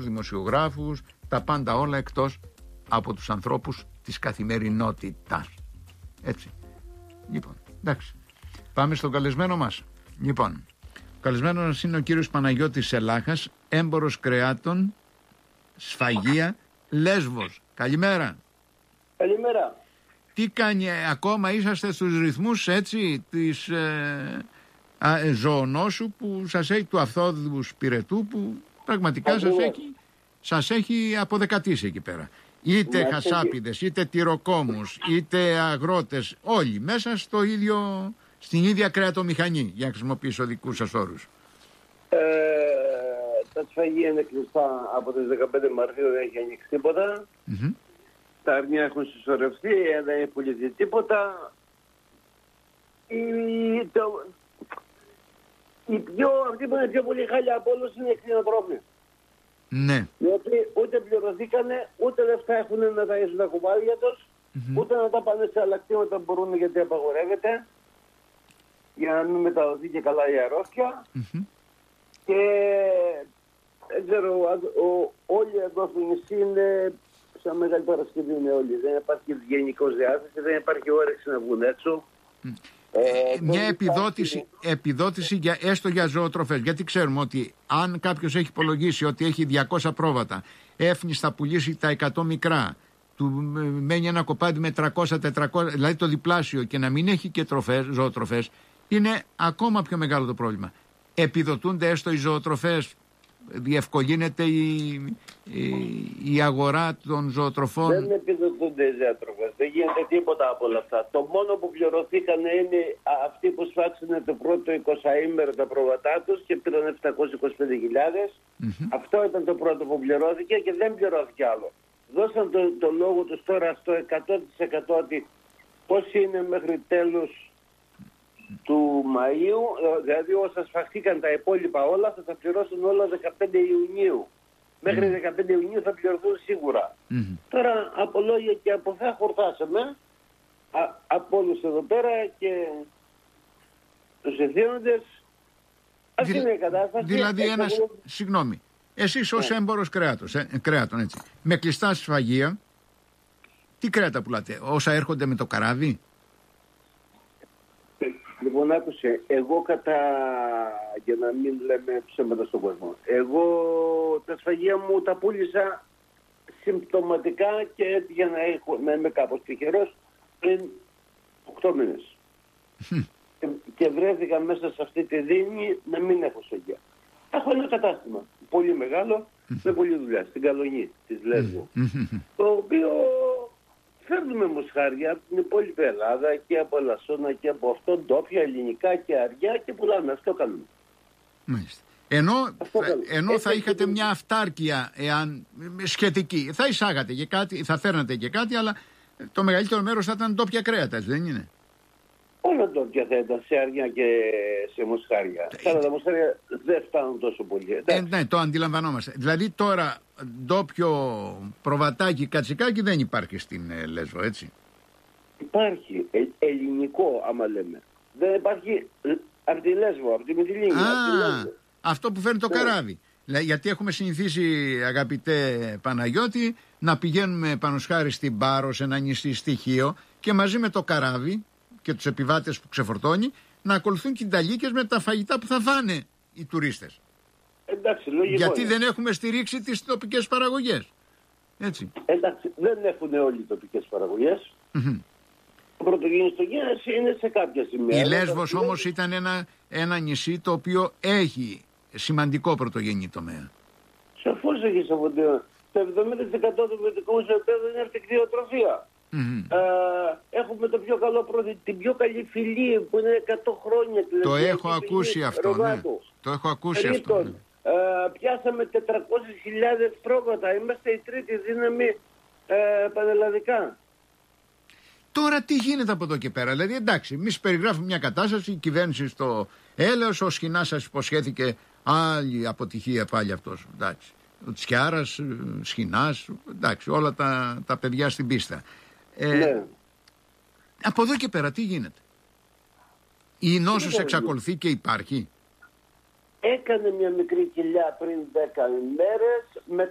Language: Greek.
τους δημοσιογράφους, τα πάντα όλα εκτός από τους ανθρώπους της καθημερινότητας. Έτσι. Λοιπόν, εντάξει. Πάμε στον καλεσμένο μας. Λοιπόν, ο καλεσμένος μας είναι ο κύριος Παναγιώτης Ελάχας, έμπορος κρεάτων, Σφαγεία, Λέσβος. Καλημέρα. Καλημέρα. Τι κάνει, ακόμα είσαστε στους ρυθμούς έτσι της ζωονόσου που σας έχει, του αυθόδου σπιρετού, που πραγματικά σας έχει αποδεκατήσει εκεί πέρα. Είτε χασάπιδες, είτε τυροκόμους, είτε αγρότες, όλοι μέσα στην ίδια κρεατομηχανή, για να χρησιμοποιήσω δικούς σας όρους. Τα σφαγεία είναι κλειστά από τις 15 Μαρτίου, δεν έχει ανοίξει τίποτα. Τα αρνιά έχουν συσσωρευτεί, δεν έχει πουληθεί τίποτα. Αυτοί που είναι πιο πολύ χάλια από όλους είναι οι κτηνοτρόφοι. Ναι. Γιατί ούτε πληρωθήκανε, ούτε λεφτά έχουν να ταΐσουν τα κουβάρια τους, ούτε να τα πάνε σε αλλακτήματα που μπορούν, γιατί απαγορεύεται, για να μην μεταδοθεί και καλά η αρρώστια. Και δεν ξέρω, όλοι εδώ στο νησί είναι σαν Μεγάλη Παρασκευή, είναι όλοι. Δεν υπάρχει γενικός διάθεση, δεν υπάρχει όρεξη να βγουν έξω. Μια επιδότηση έστω για ζωοτροφές. Γιατί ξέρουμε ότι αν κάποιος έχει υπολογίσει ότι έχει 200 πρόβατα, έφνης θα πουλήσει τα 100 μικρά, του μένει ένα κοπάδι με 300-400, δηλαδή το διπλάσιο, και να μην έχει και ζωοτροφές, είναι ακόμα πιο μεγάλο το πρόβλημα. Επιδοτούνται έστω οι ζωοτροφές, διευκολύνεται η αγορά των ζωοτροφών. Δεν επιδοτούνται οι ζωοτροφές, δεν γίνεται τίποτα από όλα αυτά. Το μόνο που πληρωθήκαν είναι αυτοί που σφάξανε το πρώτο 20ήμερο τα πρόβατά τους και πήραν 725.000. Αυτό ήταν το πρώτο που πληρώθηκε και δεν πληρώθηκε άλλο. Δώσαν το λόγο τους τώρα στο 100% ότι πώς είναι μέχρι τέλους του Μαΐου, δηλαδή όσα σφαχτήκαν τα υπόλοιπα όλα θα τα πληρώσουν όλα 15 Ιουνίου. Μέχρι 15 Ιουνίου θα πληρωθούν σίγουρα. Τώρα από λόγια και από θα χορτάσαμε από όλους εδώ πέρα και τους ευθύνοντες. Αυτή είναι η κατάσταση. Δηλαδή συγγνώμη, εσείς ως έμπορος κρέατων, έτσι, με κλειστά σφαγεία, τι κρέατα πουλάτε, όσα έρχονται με το καράβι? Λοιπόν, άκουσε, εγώ για να μην λέμε ψέματα στον κόσμο, εγώ τα σφαγεία μου τα πούλησα συμπτωματικά και για να είμαι κάπως τυχερός πριν 8 μήνες. Και βρέθηκα μέσα σε αυτή τη δίνη να μην έχω σφαγεία. Έχω ένα κατάστημα πολύ μεγάλο, με πολλή δουλειά, στην Καλονή της Λέσβου, το οποίο φέρνουμε μοσχάρια από την υπόλοιπη Ελλάδα και από Λασσόνα και από αυτό, ντόπια, ελληνικά και αριά, και πουλάμε. Αυτό κάνουμε. Μάλιστα. Ενώ θα είχατε μια αυτάρκεια σχετική, θα εισάγατε και κάτι, θα φέρνατε και κάτι, αλλά το μεγαλύτερο μέρος θα ήταν ντόπια κρέατα, δεν είναι? Όλα ντόπια θα ήταν, σε αριά και σε μοσχάρια. Αλλά τα μοσχάρια δεν φτάνουν τόσο πολύ. Ναι, το αντιλαμβανόμαστε. Δηλαδή τώρα ντόπιο προβατάκι, κατσικάκι δεν υπάρχει στην Λέσβο, έτσι? Υπάρχει ελληνικό, άμα λέμε. Δεν υπάρχει από τη Λέσβο, από τη Μυτιλίνη. Αυτό που φέρνει το καράβι. Γιατί έχουμε συνηθίσει, αγαπητέ Παναγιώτη, να πηγαίνουμε πάνω σχάρι στην Πάρο, σε ένα νησί στοιχείο, και μαζί με το καράβι και τους επιβάτες που ξεφορτώνει να ακολουθούν κινταλίκες με τα φαγητά που θα φάνε οι τουρίστες. Εντάξει, λογικό. Γιατί είναι. δεν έχουμε στηρίξει τις τοπικές παραγωγές. Έτσι. Εντάξει, δεν έχουν όλοι οι τοπικές παραγωγές. Ο πρωτογενιστογένειας είναι σε κάποια σημεία. Η Λέσβος όμως ήταν ένα νησί το οποίο έχει σημαντικό πρωτογενή τομέα. Σαφώς έχει σημαντικό. Το 70% του βιωτικού μας επίπεδου είναι αρτικτιοτροφία. Έχουμε την πιο καλή φυλή που είναι 100 χρόνια. Το έχω ακούσει αυτό, ναι. Το έχω ακούσει αυτό. Ναι. Πιάσαμε 400.000 πρόβατα. Είμαστε η τρίτη δύναμη πανελλαδικά. Τώρα τι γίνεται από εδώ και πέρα? Δηλαδή, εντάξει, εμείς περιγράφουμε μια κατάσταση, η κυβέρνηση στο έλεος, ο Σχοινάς σας υποσχέθηκε άλλη αποτυχία πάλι αυτός. Εντάξει. Ο Τσιάρας, Σχοινάς, εντάξει, όλα τα παιδιά στην πίστα. Ναι. Από εδώ και πέρα τι γίνεται? Η νόσος εξακολουθεί και υπάρχει? Έκανε μια μικρή κοιλιά πριν 10 ημέρες,